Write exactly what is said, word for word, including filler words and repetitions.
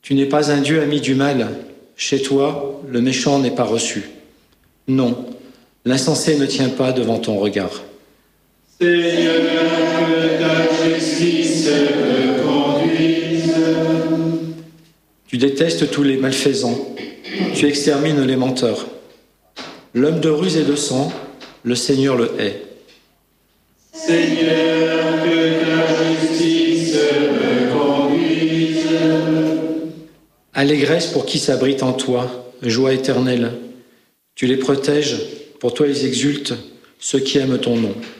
Tu n'es pas un Dieu ami du mal. Chez toi, le méchant n'est pas reçu. Non, l'insensé ne tient pas devant ton regard. Seigneur, que ta justice me conduise. Tu détestes tous les malfaisants. Tu extermines les menteurs. L'homme de ruse et de sang, le Seigneur le hait. Seigneur, que ta justice me conduise. Allégresse pour qui s'abrite en toi, joie éternelle. Tu les protèges, pour toi ils exultent, ceux qui aiment ton nom.